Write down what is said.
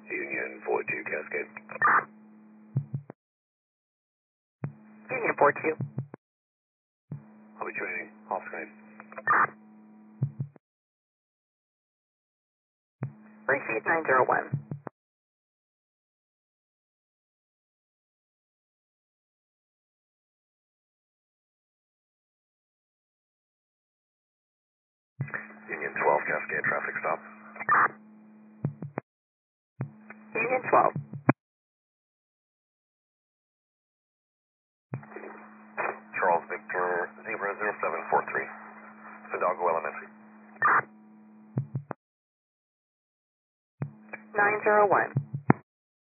Union 42 Cascade. Union 42. I'll be training off screen. Receive 901. Union 12 Cascade traffic stop. Union 12. Charles Victor 00743. Fidalgo Elementary. 901.